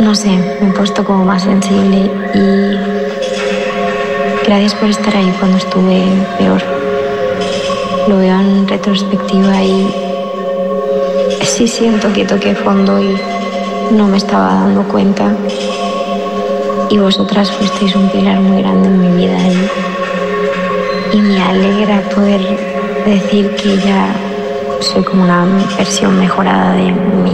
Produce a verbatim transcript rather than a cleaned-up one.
no sé, me he puesto como más sensible y gracias por estar ahí cuando estuve peor. Lo veo en retrospectiva y sí siento que toqué fondo y no me estaba dando cuenta. Y vosotras fuisteis un pilar muy grande en mi vida y, y me alegra poder decir que ya soy como una versión mejorada de mí.